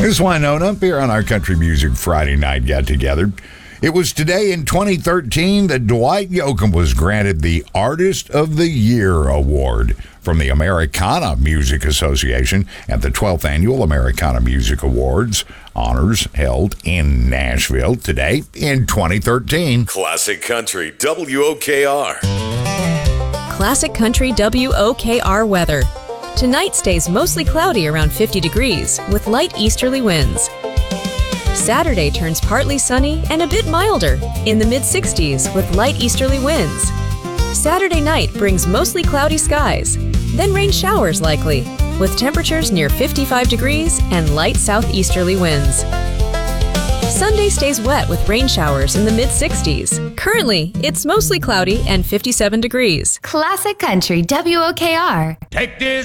Here's Winona here on our Country Music Friday Night Get Together. It was today in 2013 that Dwight Yoakam was granted the Artist of the Year Award from the Americana Music Association at the 12th Annual Americana Music Awards. Honors held in Nashville today in 2013. Classic Country WOKR. Classic Country WOKR weather. Tonight stays mostly cloudy around 50 degrees with light easterly winds. Saturday turns partly sunny and a bit milder in the mid-60s with light easterly winds. Saturday night brings mostly cloudy skies, then rain showers likely, with temperatures near 55 degrees and light southeasterly winds. Sunday stays wet with rain showers in the mid-60s. Currently, it's mostly cloudy and 57 degrees. Classic Country WOKR. Take this